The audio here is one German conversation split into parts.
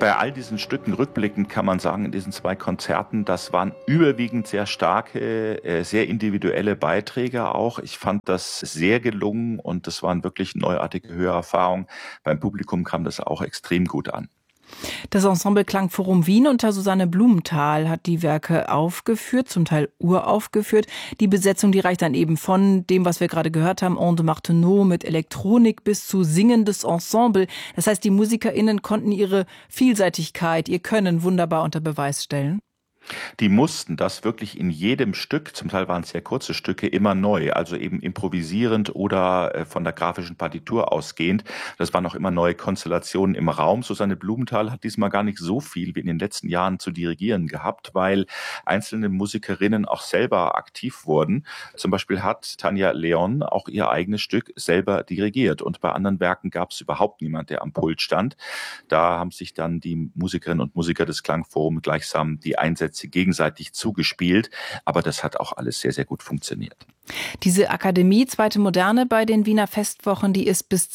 Bei all diesen Stücken rückblickend kann man sagen, in diesen 2 Konzerten, das waren überwiegend sehr starke, sehr individuelle Beiträge auch. Ich fand das sehr gelungen und das waren wirklich neuartige Hörerfahrungen. Beim Publikum kam das auch extrem gut an. Das Ensemble Klangforum Wien unter Susanne Blumenthal hat die Werke aufgeführt, zum Teil uraufgeführt. Die Besetzung, die reicht dann eben von dem, was wir gerade gehört haben, On de Martenot mit Elektronik bis zu singendes Ensemble. Das heißt, die MusikerInnen konnten ihre Vielseitigkeit, ihr Können wunderbar unter Beweis stellen. Die mussten das wirklich in jedem Stück, zum Teil waren es sehr kurze Stücke, immer neu, also eben improvisierend oder von der grafischen Partitur ausgehend. Das waren auch immer neue Konstellationen im Raum. Susanne Blumenthal hat diesmal gar nicht so viel wie in den letzten Jahren zu dirigieren gehabt, weil einzelne Musikerinnen auch selber aktiv wurden. Zum Beispiel hat Tanja Leon auch ihr eigenes Stück selber dirigiert und bei anderen Werken gab es überhaupt niemand, der am Pult stand. Da haben sich dann die Musikerinnen und Musiker des Klangforums gleichsam die Einsätze gegenseitig zugespielt, aber das hat auch alles sehr, sehr gut funktioniert. Diese Akademie Zweite Moderne bei den Wiener Festwochen, die ist bis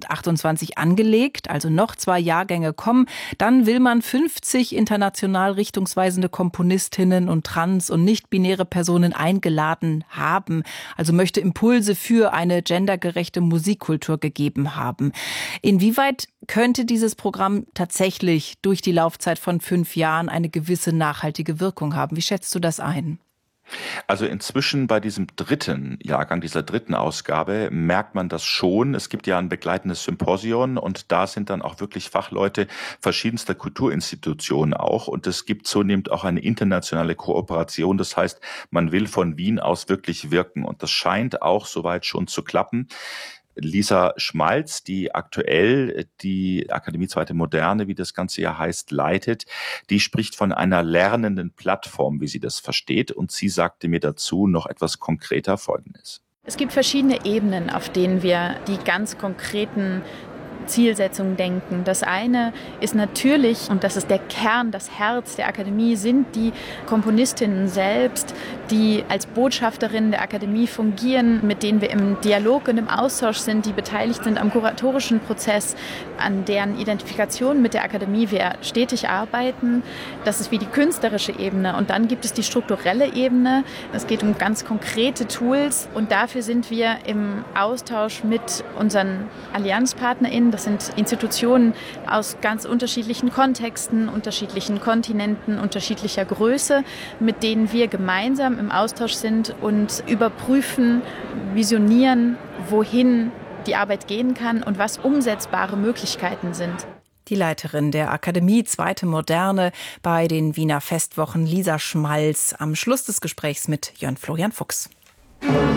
2028 angelegt, also noch 2 Jahrgänge kommen. Dann will man 50 international richtungsweisende Komponistinnen und trans- und nicht-binäre Personen eingeladen haben, also möchte Impulse für eine gendergerechte Musikkultur gegeben haben. Inwieweit könnte dieses Programm tatsächlich durch die Laufzeit von 5 Jahren eine gewisse nachhaltige Wirkung haben? Wie schätzt du das ein? Also inzwischen bei diesem 3. Jahrgang, dieser 3. Ausgabe, merkt man das schon. Es gibt ja ein begleitendes Symposion und da sind dann auch wirklich Fachleute verschiedenster Kulturinstitutionen auch. Und es gibt zunehmend auch eine internationale Kooperation. Das heißt, man will von Wien aus wirklich wirken. Und das scheint auch soweit schon zu klappen. Lisa Schmalz, die aktuell die Akademie Zweite Moderne, wie das Ganze ja heißt, leitet, die spricht von einer lernenden Plattform, wie sie das versteht. Und sie sagte mir dazu noch etwas konkreter Folgendes. Es gibt verschiedene Ebenen, auf denen wir die ganz konkreten Zielsetzungen denken. Das eine ist natürlich, und das ist der Kern, das Herz der Akademie, sind die Komponistinnen selbst, die als Botschafterinnen der Akademie fungieren, mit denen wir im Dialog und im Austausch sind, die beteiligt sind am kuratorischen Prozess, an deren Identifikation mit der Akademie wir stetig arbeiten. Das ist wie die künstlerische Ebene. Und dann gibt es die strukturelle Ebene. Es geht um ganz konkrete Tools und dafür sind wir im Austausch mit unseren AllianzpartnerInnen. Das sind Institutionen aus ganz unterschiedlichen Kontexten, unterschiedlichen Kontinenten, unterschiedlicher Größe, mit denen wir gemeinsam im Austausch sind und überprüfen, visionieren, wohin die Arbeit gehen kann und was umsetzbare Möglichkeiten sind. Die Leiterin der Akademie Zweite Moderne bei den Wiener Festwochen, Lisa Schmalz, am Schluss des Gesprächs mit Jörn Florian Fuchs.